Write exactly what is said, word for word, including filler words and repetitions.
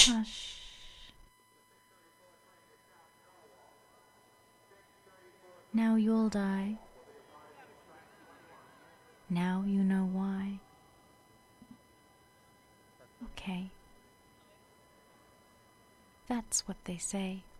Hush. Now you'll die. Now you know why. Okay. That's what they say.